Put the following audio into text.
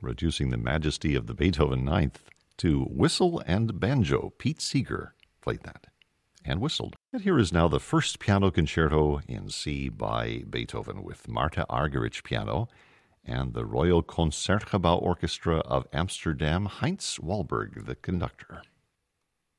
reducing the majesty of the Beethoven Ninth to whistle and banjo. Pete Seeger played that and whistled. And here is now the first piano concerto in C by Beethoven with Marta Argerich piano and the Royal Concertgebouw Orchestra of Amsterdam, Heinz Wahlberg, the conductor.